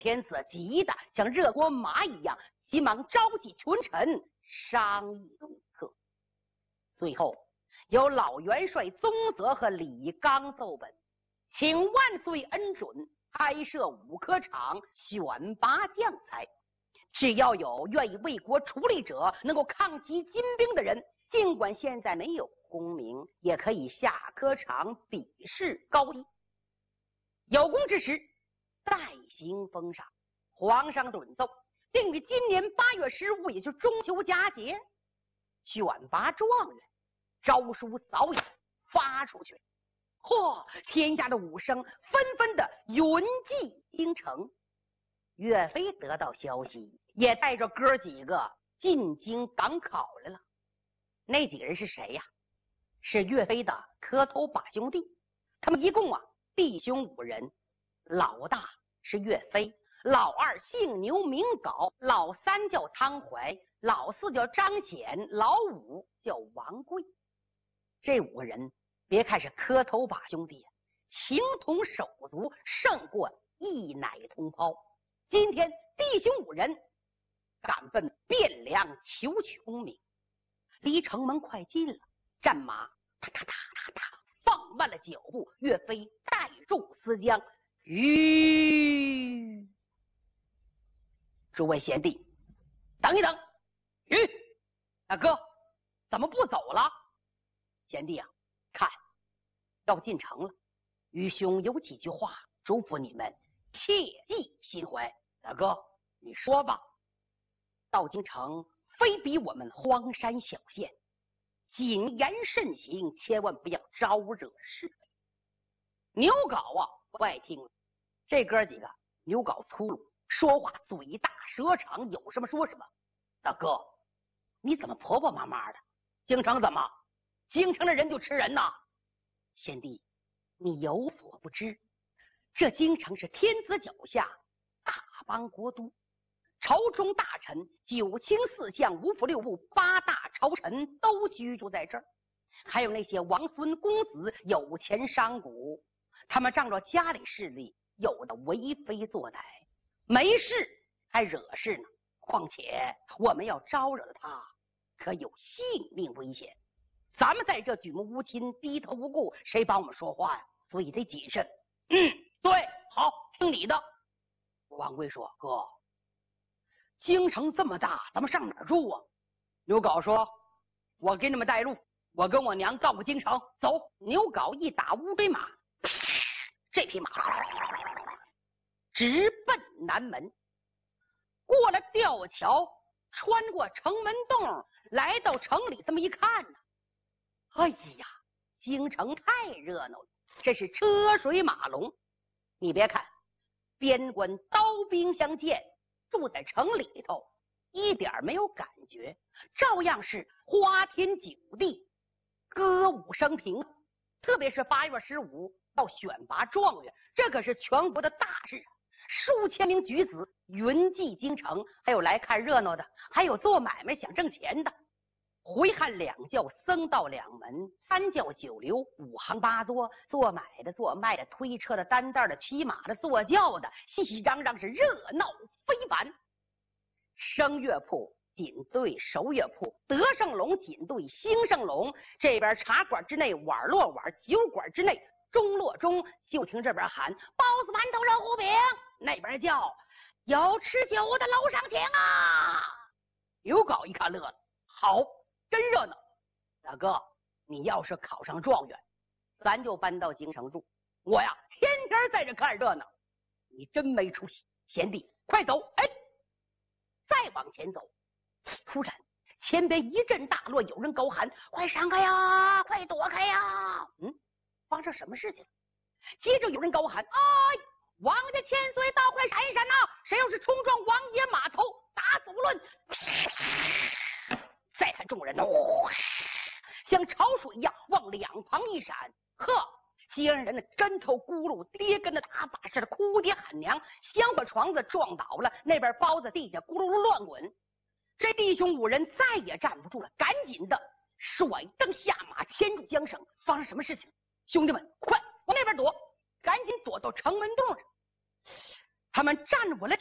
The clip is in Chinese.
天色急得像热锅麻一样，急忙召集群臣商议对策。最后由老元帅宗泽和李纲奏本，请万岁恩准开设武科场，选拔将才。只要有愿意为国出力者，能够抗击金兵的人，尽管现在没有功名，也可以下科场比试高低。有功之时，再行封赏。皇上准奏，定于今年8月15，也就是中秋佳节，选拔状元，诏书早已发出去。嚯！天下的武生纷纷的云集京城。岳飞得到消息，也带着哥几个进京赶考来了。那几个人是谁呀？是岳飞的磕头把兄弟。他们一共弟兄5人，老大是岳飞，老二姓牛名镐，老三叫汤怀，老四叫张显，老五叫王贵。这5个人别看是磕头把兄弟，情同手足，胜过一奶同胞。今天弟兄5人赶奔汴梁求功名，离城门快近了，战马踏踏踏踏踏放慢了脚步。岳飞带住思江，诸位贤弟，等一等。大哥怎么不走了？贤弟看要进城了，愚兄有几句话嘱咐你们切记心怀。大哥你说吧。到京城非比我们荒山小县，谨言慎行，千万不要招惹是非。牛皋不爱听了，这哥几个牛皋粗鲁，说话嘴大舌长，有什么说什么。大哥你怎么婆婆妈妈的？京城怎么？京城的人就吃人呐？贤弟你有所不知，这京城是天子脚下大邦国都，朝中大臣9卿4相5府6部8大朝臣都居住在这儿，还有那些王孙公子有钱商贾，他们仗着家里势力，有的为非作歹，没事还惹事呢。况且我们要招惹了他，可有性命危险。咱们在这举目无亲，低头无顾，谁帮我们说话呀？所以得谨慎。对，好，听你的。王贵说：哥，京城这么大，咱们上哪儿住啊？牛皋说：我给你们带路，我跟我娘到过京城，走。牛皋一打乌骓马，这匹马直奔南门，过了吊桥，穿过城门洞，来到城里。这么一看呢，哎呀，京城太热闹了，这是车水马龙。你别看边关刀兵相见，住在城里头一点没有感觉，照样是花天酒地，歌舞升平。特别是8月15要选拔状元，这可是全国的大事，数千名举子云集京城，还有来看热闹的，还有做买卖想挣钱的。回汉2教，僧道2门，3教9流，5行8作，做买的做卖的，推车的担担的，骑马的坐轿的，熙熙攘攘，是热闹非凡。声乐铺紧对手乐铺，德胜龙紧对兴盛龙，这边茶馆之内碗落碗，酒馆之内钟落钟。就听这边喊包子馒头肉糊饼，那边叫有吃酒的楼上请啊。牛皋一看乐了，好，真热闹。大哥你要是考上状元，咱就搬到京城住，我呀天天在这看热闹。你真没出息，贤弟快走。再往前走，突然前边一阵大乱，有人高喊快闪开呀，快躲开呀。发生什么事情？接着有人高喊王家千岁到，快闪一闪呐，谁要是冲撞王爷码头，打死无论。再看众人像潮水一样往两旁一闪，接人的跟头咕噜跌跟着打把式的哭爹喊娘，香火床子撞倒了，那边包子地下咕噜噜乱滚。这弟兄5人再也站不住了，赶紧的甩蹬下马，牵住缰绳。发生什么事情？兄弟们快往那边躲，赶紧躲到城门洞上。 他们站稳了